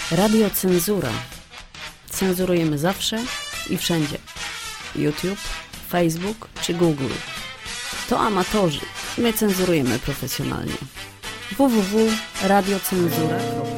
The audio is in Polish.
Radiocenzura. Cenzurujemy zawsze i wszędzie. YouTube, Facebook czy Google. To amatorzy. My cenzurujemy profesjonalnie. www.radiocenzura.pl